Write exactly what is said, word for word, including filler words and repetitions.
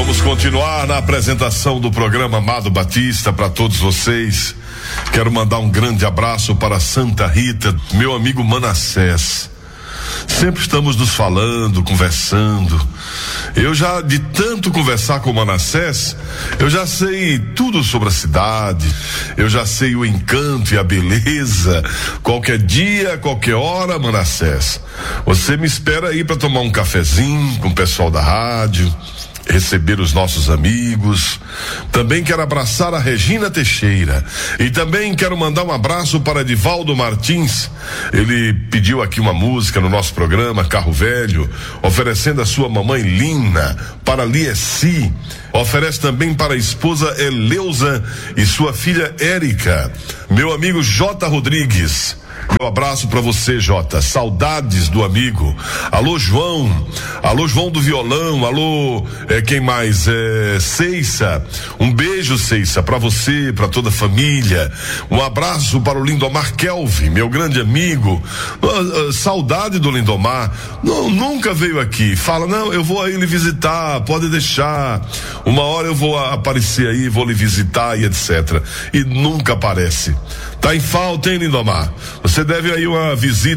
Vamos continuar na apresentação do programa Amado Batista para todos vocês. Quero mandar um grande abraço para Santa Rita, meu amigo Manassés. Sempre estamos nos falando, conversando. Eu já, de tanto conversar com o Manassés, eu já sei tudo sobre a cidade, eu já sei o encanto e a beleza. Qualquer dia, qualquer hora, Manassés, você me espera aí para tomar um cafezinho com o pessoal da rádio, receber os nossos amigos. Também quero abraçar a Regina Teixeira e também quero mandar um abraço para Edivaldo Martins. Ele pediu aqui uma música no nosso programa Carro Velho, oferecendo a sua mamãe Lina para Liesi. Oferece também para a esposa Eleusa e sua filha Érica. Meu amigo J. Rodrigues, meu abraço pra você, Jota. Saudades do amigo. Alô, João. Alô, João do violão. Alô, é, quem mais? É, Ceissa. Um beijo, Ceissa, pra você, pra toda a família. Um abraço para o Lindomar Kelvin, meu grande amigo. Uh, uh, saudade do Lindomar. Não, nunca veio aqui. Fala, não, eu vou aí lhe visitar, pode deixar. Uma hora eu vou aparecer aí, vou lhe visitar e etcétera. E nunca aparece. Tá em falta, hein, Lindomar? Você deve aí uma visita